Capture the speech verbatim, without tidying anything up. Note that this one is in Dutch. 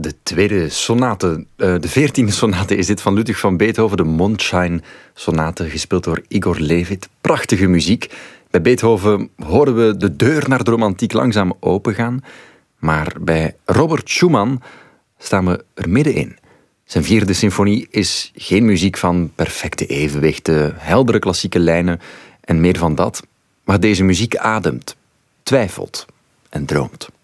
De tweede sonate, uh, de veertiende sonate is dit van Ludwig van Beethoven, de Mondschein-sonate, gespeeld door Igor Levit. Prachtige muziek. Bij Beethoven horen we de deur naar de romantiek langzaam opengaan, maar bij Robert Schumann staan we er middenin. Zijn vierde symfonie is geen muziek van perfecte evenwichten, heldere klassieke lijnen en meer van dat, maar deze muziek ademt, twijfelt en droomt.